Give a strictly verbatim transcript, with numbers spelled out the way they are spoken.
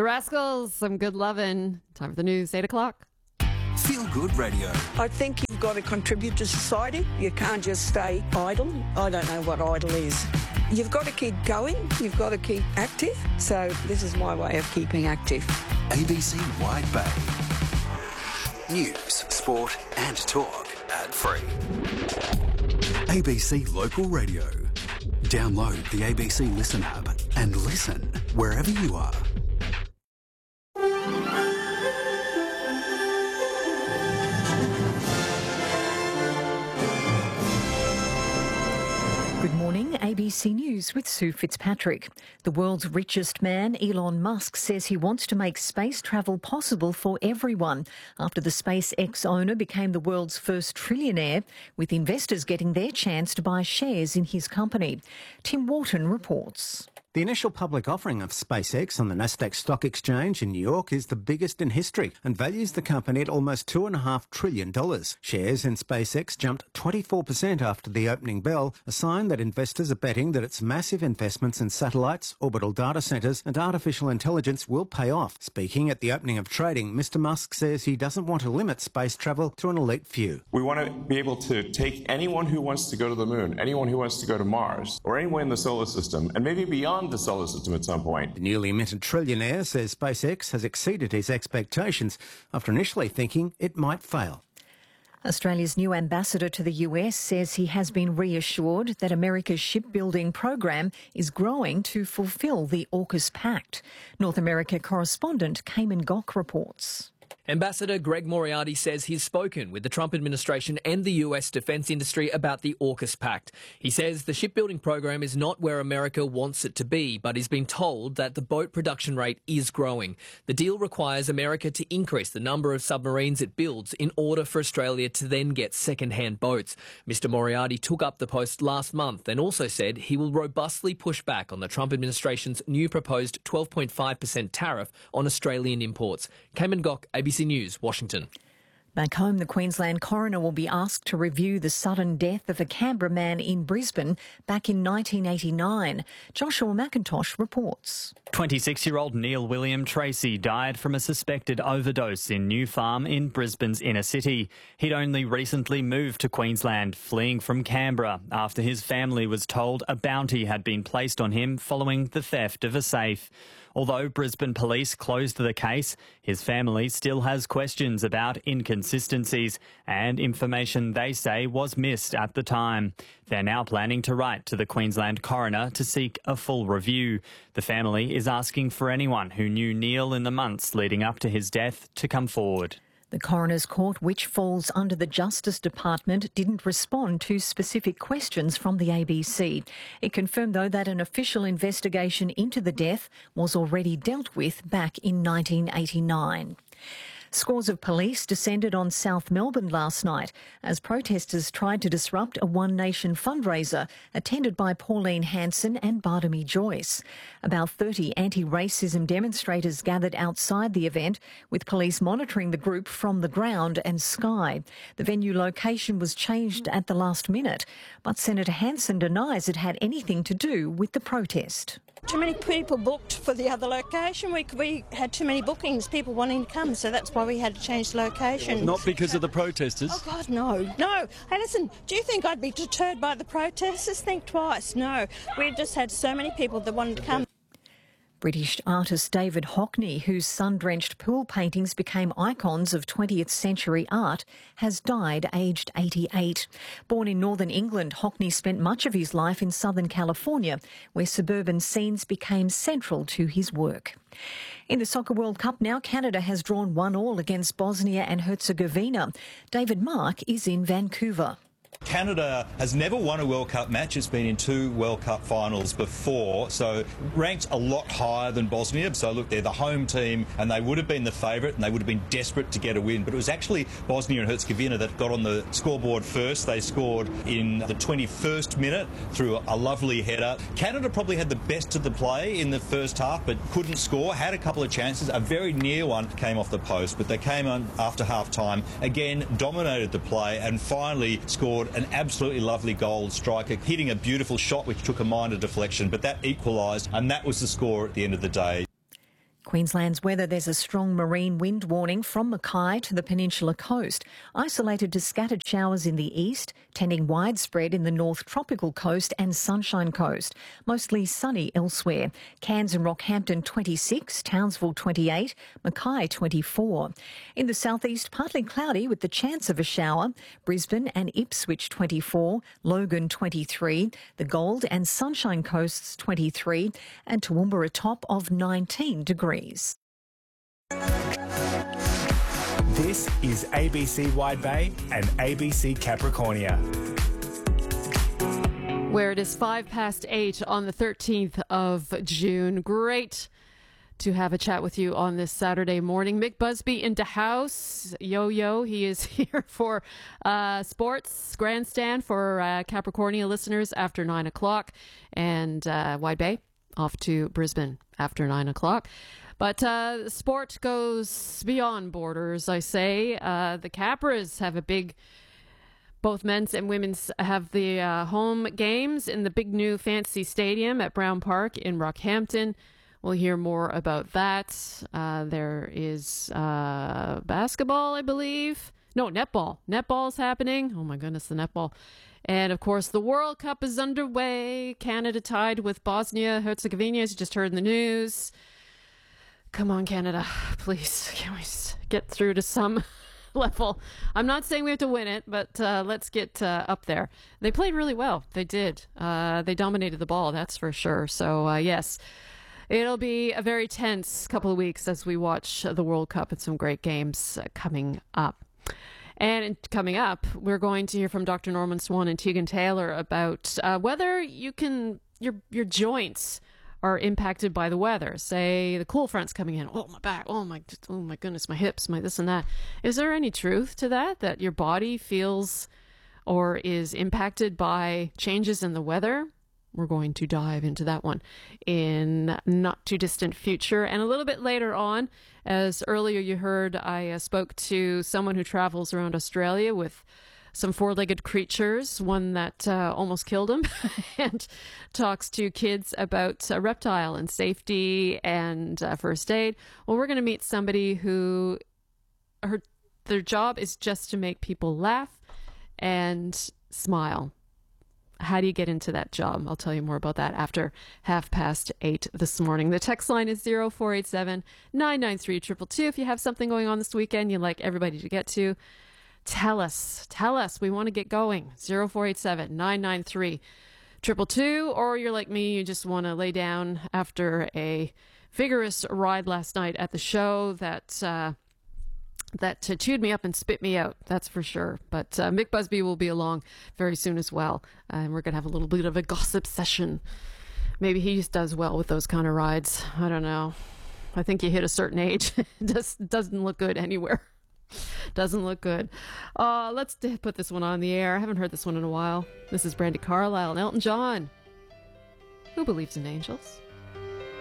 The Rascals, some good lovin'. Time for the news, eight o'clock. Feel Good Radio. I think you've got to contribute to society. You can't just stay idle. I don't know what idle is. You've got to keep going. You've got to keep active. So this is my way of keeping active. A B C Wide Bay. News, sport and talk. Ad-free. A B C Local Radio. Download the A B C Listen app and listen wherever you are. Good morning, A B C News with Sue Fitzpatrick. The world's richest man, Elon Musk, says he wants to make space travel possible for everyone after the SpaceX owner became the world's first trillionaire, with investors getting their chance to buy shares in his company. Tim Wharton reports. The initial public offering of SpaceX on the Nasdaq Stock Exchange in New York is the biggest in history and values the company at almost two point five trillion dollars. Shares in SpaceX jumped twenty-four percent after the opening bell, a sign that investors are betting that its massive investments in satellites, orbital data centres and artificial intelligence will pay off. Speaking at the opening of trading, Mister Musk says he doesn't want to limit space travel to an elite few. We want to be able to take anyone who wants to go to the moon, anyone who wants to go to Mars, or anyone in the solar system, and maybe beyond the solar system at some point. The newly minted trillionaire says SpaceX has exceeded his expectations after initially thinking it might fail. Australia's new ambassador to the U S says he has been reassured that America's shipbuilding program is growing to fulfil the AUKUS Pact. North America correspondent Cayman Gok reports. Ambassador Greg Moriarty says he's spoken with the Trump administration and the U S defence industry about the AUKUS Pact. He says the shipbuilding program is not where America wants it to be, but he's been told that the boat production rate is growing. The deal requires America to increase the number of submarines it builds in order for Australia to then get second-hand boats. Mister Moriarty took up the post last month and also said he will robustly push back on the Trump administration's new proposed twelve point five percent tariff on Australian imports. Cayman Gok, A B C News, Washington. Back home, the Queensland coroner will be asked to review the sudden death of a Canberra man in Brisbane back in nineteen eighty-nine. Joshua McIntosh reports. twenty-six-year-old Neil William Tracy died from a suspected overdose in New Farm in Brisbane's inner city. He'd only recently moved to Queensland, fleeing from Canberra after his family was told a bounty had been placed on him following the theft of a safe. Although Brisbane police closed the case, his family still has questions about inconsistencies and information they say was missed at the time. They're now planning to write to the Queensland coroner to seek a full review. The family is asking for anyone who knew Neil in the months leading up to his death to come forward. The Coroner's Court, which falls under the Justice Department, didn't respond to specific questions from the A B C. It confirmed, though, that an official investigation into the death was already dealt with back in nineteen eighty-nine. Scores of police descended on South Melbourne last night as protesters tried to disrupt a One Nation fundraiser attended by Pauline Hanson and Barnaby Joyce. About thirty anti-racism demonstrators gathered outside the event, with police monitoring the group from the ground and sky. The venue location was changed at the last minute, but Senator Hanson denies it had anything to do with the protest. Too many people booked for the other location. We, we had too many bookings, people wanting to come, so that's why we had to change the location. Not because of the protesters? Oh, God, no. No. Hey, listen, do you think I'd be deterred by the protesters? Think twice. No. We just had so many people that wanted to come. British artist David Hockney, whose sun-drenched pool paintings became icons of twentieth century art, has died aged eighty-eight. Born in northern England, Hockney spent much of his life in southern California, where suburban scenes became central to his work. In the Soccer World Cup now, Canada has drawn one all against Bosnia and Herzegovina. David Mark is in Vancouver. Canada has never won a World Cup match. It's been in two World Cup finals before, so ranked a lot higher than Bosnia. So look, they're the home team and they would have been the favourite and they would have been desperate to get a win. But it was actually Bosnia and Herzegovina that got on the scoreboard first. They scored in the twenty-first minute through a lovely header. Canada probably had the best of the play in the first half but couldn't score, had a couple of chances. A very near one came off the post, but they came on after half-time, again dominated the play and finally scored an absolutely lovely goal. Striker hitting a beautiful shot which took a minor deflection, but that equalised and that was the score at the end of the day. Queensland's weather, there's a strong marine wind warning from Mackay to the Peninsula coast, isolated to scattered showers in the east, tending widespread in the North Tropical Coast and Sunshine Coast. Mostly sunny elsewhere. Cairns and Rockhampton twenty-six, Townsville twenty-eight, Mackay twenty-four. In the southeast, partly cloudy with the chance of a shower. Brisbane and Ipswich twenty-four, Logan twenty-three, the Gold and Sunshine Coasts twenty-three, and Toowoomba a top of nineteen degrees. This is A B C Wide Bay and A B C Capricornia. Where it is five past eight on the thirteenth of June. Great to have a chat with you on this Saturday morning. Mick Busby into house. Yo-yo, he is here for uh, Sports Grandstand for uh, Capricornia listeners after nine o'clock. And uh, Wide Bay off to Brisbane after nine o'clock. But uh, sport goes beyond borders, I say. Uh, the Capras have a big, both men's and women's have the uh, home games in the big new fancy stadium at Brown Park in Rockhampton. We'll hear more about that. Uh, there is uh, basketball, I believe. No, netball. Netball is happening. Oh my goodness, the netball. And, of course, the World Cup is underway. Canada tied with Bosnia-Herzegovina, as you just heard in the news. Come on, Canada. Please, can we get through to some level? I'm not saying we have to win it, but uh, let's get uh, up there. They played really well. They did. Uh, they dominated the ball, that's for sure. So, uh, yes, it'll be a very tense couple of weeks as we watch the World Cup and some great games uh, coming up. And coming up, we're going to hear from Doctor Norman Swan and Tegan Taylor about uh, whether you can your your joints are impacted by the weather. Say the cool front's coming in. Oh, my back. Oh my. Oh my goodness. My hips. My this and that. Is there any truth to that? That your body feels or is impacted by changes in the weather? We're going to dive into that one in not too distant future. And a little bit later on, as earlier you heard, I uh, spoke to someone who travels around Australia with some four-legged creatures, one that uh, almost killed him, and talks to kids about uh, reptile and safety and uh, first aid. Well, we're going to meet somebody who her their job is just to make people laugh and smile. How do you get into that job? I'll tell you more about that after half past eight this morning. The text line is zero four eight seven, nine nine three, two two two. If you have something going on this weekend you'd like everybody to get to, tell us. Tell us. We want to get going. zero four eight seven, nine nine three, two two two. Or you're like me, you just want to lay down after a vigorous ride last night at the show that... Uh, that uh, chewed me up and spit me out, that's for sure. But uh, Mick Busby will be along very soon as well. Uh, and we're going to have a little bit of a gossip session. Maybe he just does well with those kind of rides. I don't know. I think you hit a certain age. It just doesn't look good anywhere. Doesn't look good. Uh, let's d- put this one on the air. I haven't heard this one in a while. This is Brandi Carlile and Elton John. Who believes in angels?